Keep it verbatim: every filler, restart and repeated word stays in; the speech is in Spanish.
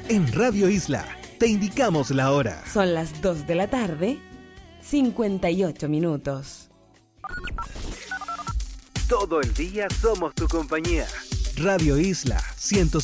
En Radio Isla te indicamos la hora. Son las dos de la tarde, cincuenta y ocho minutos. Todo el día somos tu compañía. Radio Isla ciento